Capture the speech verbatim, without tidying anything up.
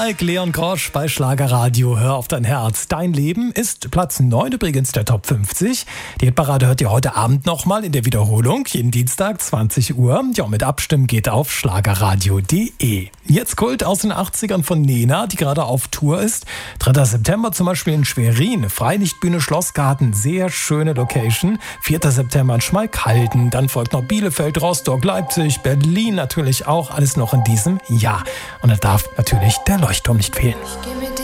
Mike Leon Grosch bei Schlagerradio. Hör auf dein Herz. Dein Leben ist Platz neun übrigens der Top fünfzig. Die Hitparade hört ihr heute Abend nochmal in der Wiederholung. Jeden Dienstag zwanzig Uhr. Ja, mit Abstimmen geht auf schlagerradio punkt de. Jetzt Kult aus den achtzigern von Nena, die gerade auf Tour ist. dritter September zum Beispiel in Schwerin. Freilichtbühne Schlossgarten. Sehr schöne Location. vierter September in Schmalkalden. Dann folgt noch Bielefeld, Rostock, Leipzig, Berlin natürlich auch. Alles noch in diesem Jahr. Und da darf natürlich der Leuchtturm nicht fehlen. Ich geh mit